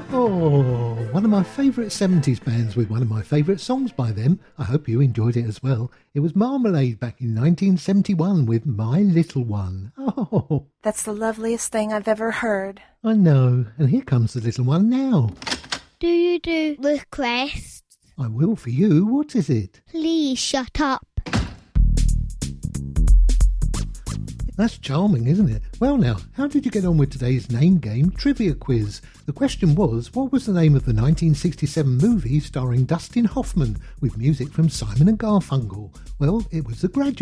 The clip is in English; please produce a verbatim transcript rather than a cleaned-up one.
Oh, one of my favourite seventies bands with one of my favourite songs by them. I hope you enjoyed it as well. It was Marmalade back in nineteen seventy-one with My Little One. Oh, That's the loveliest thing I've ever heard. I know. And here comes the little one now. Do you do requests? I will for you. What is it? Please shut up. That's charming, isn't it? Well now, how did you get on with today's name game trivia quiz? The question was, what was the name of the nineteen sixty-seven movie starring Dustin Hoffman with music from Simon and Garfunkel? Well, it was The Graduate.